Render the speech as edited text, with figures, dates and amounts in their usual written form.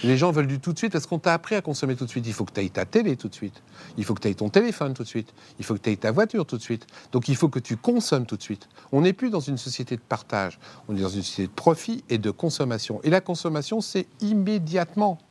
Les gens veulent du tout de suite parce qu'on t'a appris à consommer tout de suite. Il faut que tu ailles ta télé tout de suite. Il faut que tu ailles ton téléphone tout de suite. Il faut que tu ailles ta voiture tout de suite. Donc il faut que tu consommes tout de suite. On n'est plus dans une société de partage. On est dans une société de profit et de consommation. Et la consommation, c'est immédiatement.